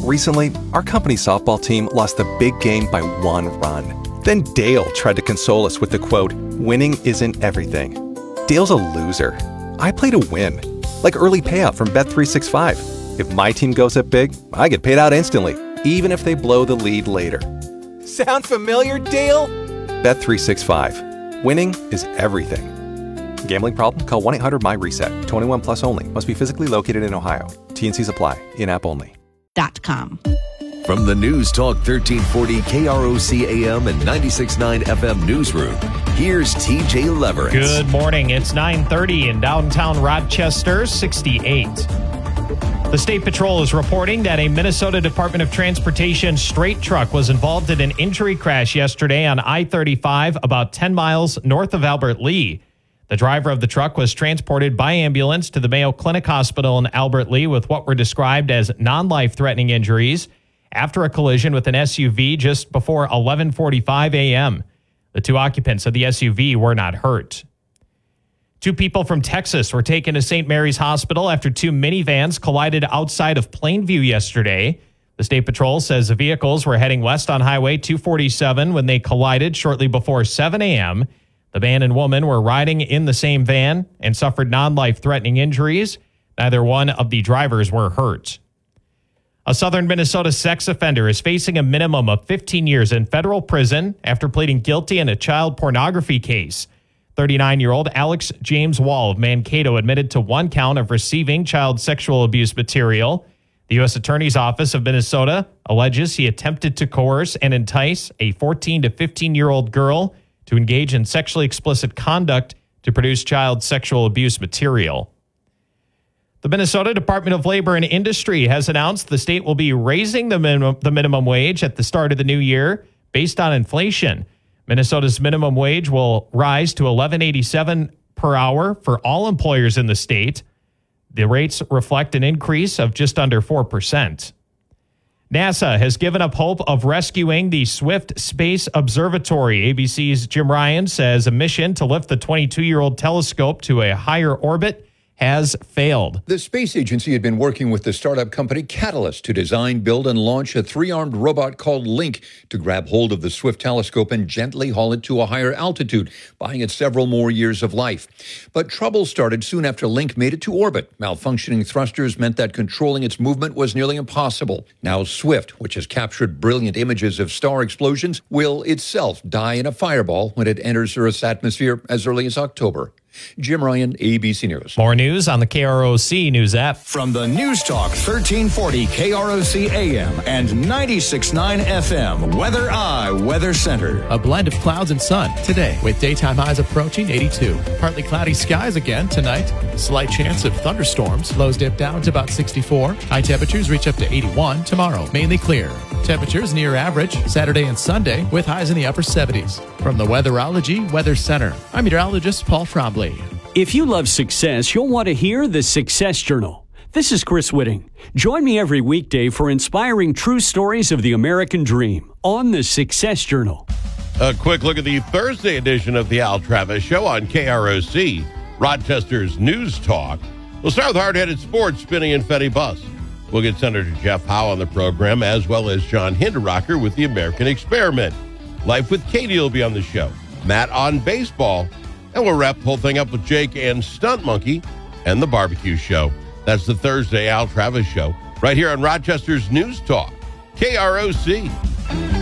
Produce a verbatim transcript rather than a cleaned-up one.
Recently, our company softball team lost the big game by one run. Then Dale tried to console us with the quote, "Winning isn't everything." Dale's a loser. I play to win. Like early payout from Bet three sixty-five. If my team goes up big, I get paid out instantly, even if they blow the lead later. Sound familiar, Dale? Bet three sixty-five. Winning is everything. Gambling problem? Call one eight hundred M Y reset. twenty-one plus only. Must be physically located in Ohio. T N Cs apply. In-app only. Dot com. From the News Talk thirteen forty K R O C A M and ninety-six point nine F M newsroom, here's T J Leverett. Good morning. It's nine thirty in downtown Rochester, sixty-eight. The State Patrol is reporting that a Minnesota Department of Transportation straight truck was involved in an injury crash yesterday on I thirty-five about ten miles north of Albert Lea. The driver of the truck was transported by ambulance to the Mayo Clinic Hospital in Albert Lea with what were described as non-life-threatening injuries after a collision with an S U V just before eleven forty-five a.m. The two occupants of the S U V were not hurt. Two people from Texas were taken to Saint Mary's Hospital after two minivans collided outside of Plainview yesterday. The State Patrol says the vehicles were heading west on Highway two forty-seven when they collided shortly before seven a.m. The man and woman were riding in the same van and suffered non-life-threatening injuries. Neither one of the drivers were hurt. A southern Minnesota sex offender is facing a minimum of fifteen years in federal prison after pleading guilty in a child pornography case. thirty-nine-year-old Alex James Wall of Mankato admitted to one count of receiving child sexual abuse material. The U S Attorney's Office of Minnesota alleges he attempted to coerce and entice a fourteen to fifteen-year-old girl to engage in sexually explicit conduct to produce child sexual abuse material. The Minnesota Department of Labor and Industry has announced the state will be raising the minimum, the minimum wage at the start of the new year based on inflation. Minnesota's minimum wage will rise to eleven eighty-seven per hour for all employers in the state. The rates reflect an increase of just under four percent. NASA has given up hope of rescuing the Swift Space Observatory. A B C's Jim Ryan says a mission to lift the twenty-two-year-old telescope to a higher orbit has failed. The space agency had been working with the startup company Catalyst to design, build, and launch a three-armed robot called Link to grab hold of the Swift telescope and gently haul it to a higher altitude, buying it several more years of life. But trouble started soon after Link made it to orbit. Malfunctioning thrusters meant that controlling its movement was nearly impossible. Now Swift, which has captured brilliant images of star explosions, will itself die in a fireball when it enters Earth's atmosphere as early as October. Jim Ryan, A B C News. More news on the K R O C News app. From the News Talk thirteen forty K R O C A M and ninety-six point nine F M, Weather Eye Weather Center. A blend of clouds and sun today with daytime highs approaching eighty-two. Partly cloudy skies again tonight. Slight chance of thunderstorms. Lows dip down to about sixty-four. High temperatures reach up to eighty-one tomorrow. Mainly clear. Temperatures near average Saturday and Sunday with highs in the upper seventies. From the Weatherology Weather Center, I'm meteorologist Paul Trombley. If you love success, you'll want to hear the Success Journal. This is Chris Whitting. Join me every weekday for inspiring true stories of the American dream on the Success Journal. A quick look at the Thursday edition of the Al Travis Show on K R O C, Rochester's News Talk. We'll start with hard-headed sports, spinning and Fetty Bus. We'll get Senator Jeff Howe on the program, as well as John Hinderrocker with the American Experiment. Life with Katie will be on the show. Matt on baseball. And we'll wrap the whole thing up with Jake and Stunt Monkey and the Barbecue Show. That's the Thursday Al Travis Show, right here on Rochester's News Talk, K R O C.